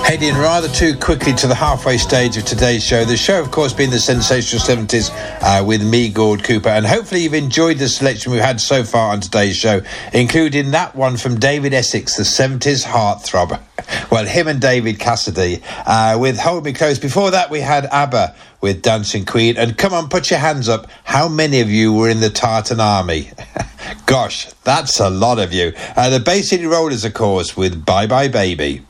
Heading rather too quickly to the halfway stage of today's show. The show, of course, being the Sensational 70s with me, Gord Cooper. And hopefully you've enjoyed the selection we've had so far on today's show, including that one from David Essex, the 70s heartthrob. Well, him and David Cassidy with Hold Me Close. Before that, we had ABBA with Dancing Queen. And come on, put your hands up. How many of you were in the Tartan Army? Gosh, that's a lot of you. The Bay City Rollers, of course, with Bye Bye Baby.